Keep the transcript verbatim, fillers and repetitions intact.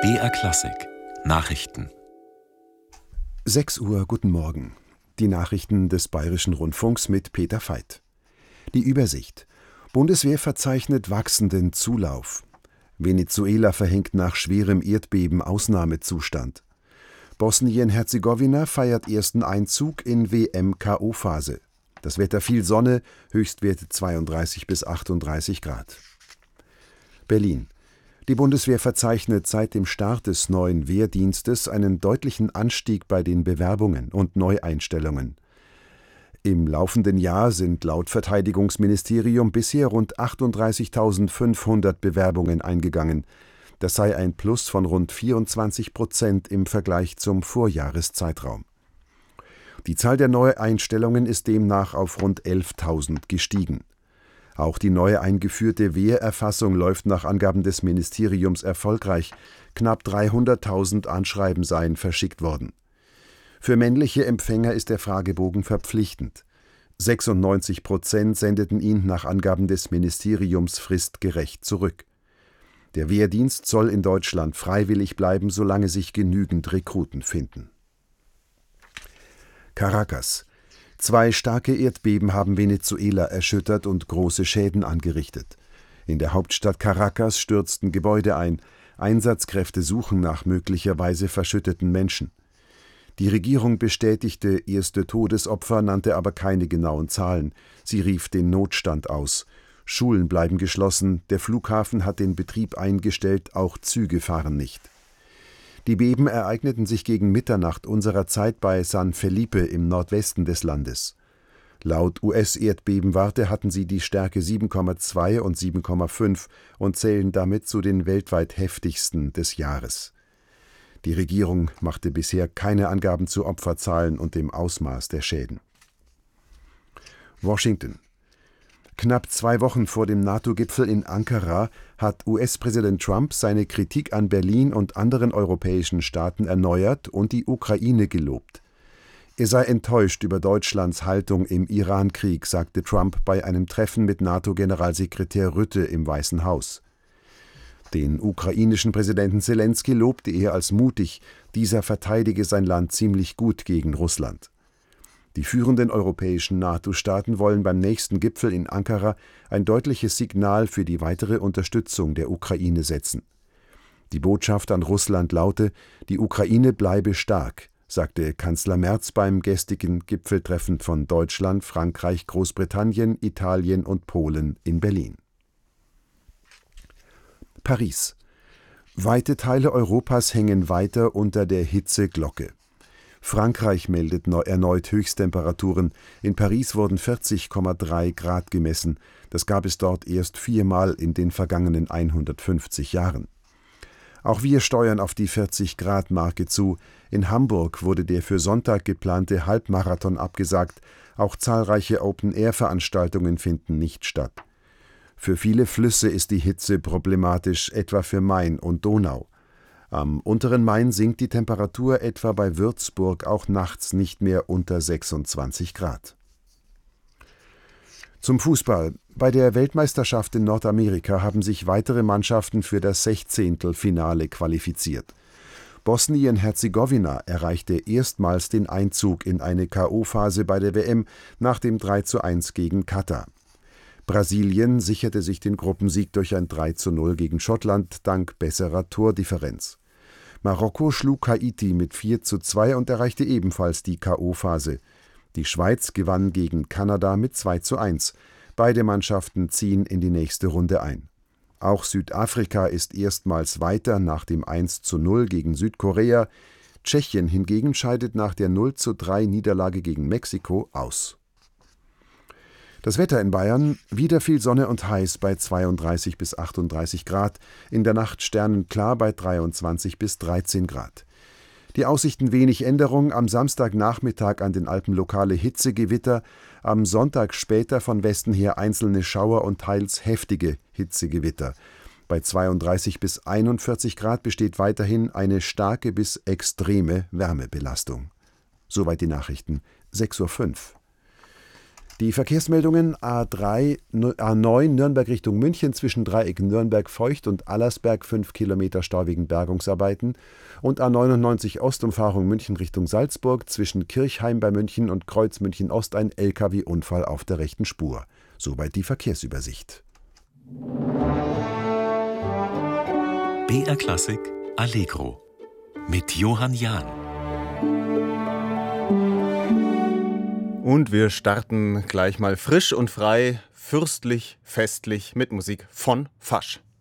B R Klassik Nachrichten. sechs Uhr, guten Morgen. Die Nachrichten des Bayerischen Rundfunks mit Peter Veit. Die Übersicht. Bundeswehr verzeichnet wachsenden Zulauf. Venezuela verhängt nach schwerem Erdbeben Ausnahmezustand. Bosnien-Herzegowina feiert ersten Einzug in W M-K O-Phase. Das Wetter viel Sonne, Höchstwerte zweiunddreißig bis achtunddreißig Grad. Berlin. Die Bundeswehr verzeichnet seit dem Start des neuen Wehrdienstes einen deutlichen Anstieg bei den Bewerbungen und Neueinstellungen. Im laufenden Jahr sind laut Verteidigungsministerium bisher rund achtunddreißigtausendfünfhundert Bewerbungen eingegangen. Das sei ein Plus von rund vierundzwanzig Prozent im Vergleich zum Vorjahreszeitraum. Die Zahl der Neueinstellungen ist demnach auf rund elftausend gestiegen. Auch die neu eingeführte Wehrerfassung läuft nach Angaben des Ministeriums erfolgreich. Knapp dreihunderttausend Anschreiben seien verschickt worden. Für männliche Empfänger ist der Fragebogen verpflichtend. sechsundneunzig Prozent sendeten ihn nach Angaben des Ministeriums fristgerecht zurück. Der Wehrdienst soll in Deutschland freiwillig bleiben, solange sich genügend Rekruten finden. Caracas. Zwei starke Erdbeben haben Venezuela erschüttert und große Schäden angerichtet. In der Hauptstadt Caracas stürzten Gebäude ein. Einsatzkräfte suchen nach möglicherweise verschütteten Menschen. Die Regierung bestätigte erste Todesopfer, nannte aber keine genauen Zahlen. Sie rief den Notstand aus. Schulen bleiben geschlossen, der Flughafen hat den Betrieb eingestellt, auch Züge fahren nicht. Die Beben ereigneten sich gegen Mitternacht unserer Zeit bei San Felipe im Nordwesten des Landes. Laut U S-Erdbebenwarte hatten sie die Stärke sieben Komma zwei und sieben Komma fünf und zählen damit zu den weltweit heftigsten des Jahres. Die Regierung machte bisher keine Angaben zu Opferzahlen und dem Ausmaß der Schäden. Washington. Knapp zwei Wochen vor dem NATO-Gipfel in Ankara hat U S-Präsident Trump seine Kritik an Berlin und anderen europäischen Staaten erneuert und die Ukraine gelobt. Er sei enttäuscht über Deutschlands Haltung im Iran-Krieg, sagte Trump bei einem Treffen mit NATO-Generalsekretär Rutte im Weißen Haus. Den ukrainischen Präsidenten Selenskyj lobte er als mutig, dieser verteidige sein Land ziemlich gut gegen Russland. Die führenden europäischen NATO-Staaten wollen beim nächsten Gipfel in Ankara ein deutliches Signal für die weitere Unterstützung der Ukraine setzen. Die Botschaft an Russland laute, die Ukraine bleibe stark, sagte Kanzler Merz beim gestrigen Gipfeltreffen von Deutschland, Frankreich, Großbritannien, Italien und Polen in Berlin. Paris. Weite Teile Europas hängen weiter unter der Hitzeglocke. Frankreich meldet erneut Höchsttemperaturen. In Paris wurden vierzig Komma drei Grad gemessen. Das gab es dort erst viermal in den vergangenen hundertfünfzig Jahren. Auch wir steuern auf die vierzig-Grad-Marke zu. In Hamburg wurde der für Sonntag geplante Halbmarathon abgesagt. Auch zahlreiche Open-Air-Veranstaltungen finden nicht statt. Für viele Flüsse ist die Hitze problematisch, etwa für Main und Donau. Am unteren Main sinkt die Temperatur etwa bei Würzburg auch nachts nicht mehr unter sechsundzwanzig Grad. Zum Fußball. Bei der Weltmeisterschaft in Nordamerika haben sich weitere Mannschaften für das Sechzehntelfinale qualifiziert. Bosnien-Herzegowina erreichte erstmals den Einzug in eine K O-Phase bei der W M nach dem drei zu eins gegen Katar. Brasilien sicherte sich den Gruppensieg durch ein drei zu null gegen Schottland dank besserer Tordifferenz. Marokko schlug Haiti mit vier zu zwei und erreichte ebenfalls die K O-Phase. Die Schweiz gewann gegen Kanada mit zwei zu eins. Beide Mannschaften ziehen in die nächste Runde ein. Auch Südafrika ist erstmals weiter nach dem eins zu null gegen Südkorea. Tschechien hingegen scheidet nach der null zu drei Niederlage gegen Mexiko aus. Das Wetter in Bayern, wieder viel Sonne und heiß bei zweiunddreißig bis achtunddreißig Grad, in der Nacht sternenklar bei dreiundzwanzig bis dreizehn Grad. Die Aussichten wenig Änderung, am Samstagnachmittag an den Alpen lokale Hitzegewitter, am Sonntag später von Westen her einzelne Schauer und teils heftige Hitzegewitter. Bei zweiunddreißig bis einundvierzig Grad besteht weiterhin eine starke bis extreme Wärmebelastung. Soweit die Nachrichten, sechs Uhr fünf. Die Verkehrsmeldungen: A drei, A neun Nürnberg Richtung München zwischen Dreieck Nürnberg-Feucht und Allersberg fünf Kilometer Stau wegen Bergungsarbeiten und A neunundneunzig Ostumfahrung München Richtung Salzburg zwischen Kirchheim bei München und Kreuz München Ost ein L K W-Unfall auf der rechten Spur. Soweit die Verkehrsübersicht. B R Klassik Allegro mit Johann Jahn. Und wir starten gleich mal frisch und frei, fürstlich, festlich mit Musik von Fasch.